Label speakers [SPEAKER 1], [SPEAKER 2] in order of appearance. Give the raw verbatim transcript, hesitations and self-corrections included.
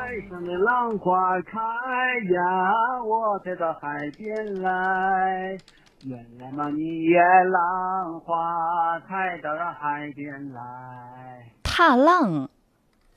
[SPEAKER 1] 上的浪花开呀，我才到海边来。原来嘛，你也浪花才到了海边来。
[SPEAKER 2] 踏浪